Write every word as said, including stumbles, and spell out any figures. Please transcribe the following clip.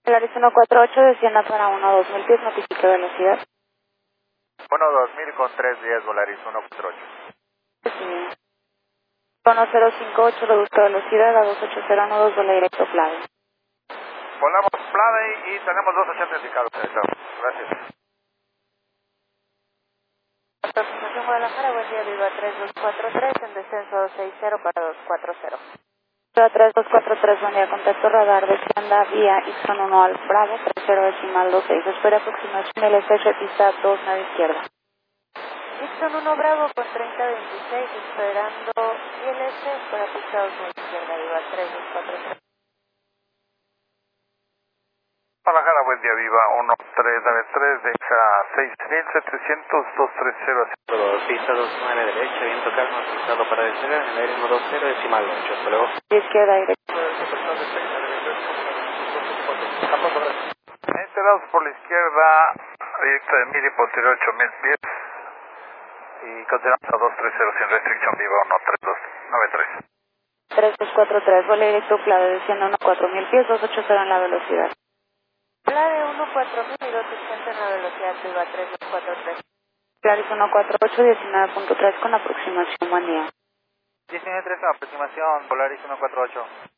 Polaris uno cuatro ocho, descienda para uno dos mil pies, notifique velocidad. uno dos mil con tres diez, Volaris uno cuatro ocho. Sí. uno cero cinco ocho, reduzca velocidad a dos ocho cero uno dos, vuelo directo Plade. Volamos Plade y tenemos dos ochenta indicados. Gracias. Aproximación Guadalajara, buen día, Viva tres dos cuatro tres, en descenso dos seis cero para dos cuatro cero. Viva tres dos cuatro tres, buen día, contacto radar, descienda vía Ixon uno al Bravo, tres cero decimal dos seis, espera aproximación L S F, pista dos nueve izquierda. Ixon uno Bravo con treinta veintiséis, esperando I L S, espera pista dos nueve izquierda, Viva tres dos cuatro tres. Guadalajara, buen día, Viva uno tres nueve tres, deja seis mil setecientos, dos tres cero. Pista dos nueve derecha, viento calmo, ajustado para despegar, en el aire uno dos cero decimal ocho, hasta luego. Izquierda directa. Enterados por la izquierda, directa de mil y posterior ocho mil pies. Y continuamos a dos tres cero sin restricción, Viva uno tres dos nueve tres. tres dos cuatro tres, vuelo directo Plade, descienda uno cuatro mil pies, dos ocho cero en la velocidad. Plade uno cuatro mil y dos ochenta en la velocidad, Viva tres dos cuatro tres. Polaris uno cuatro ocho, diecinueve punto tres con aproximación, buen día. diecinueve tres con aproximación, Polaris uno cuatro ocho.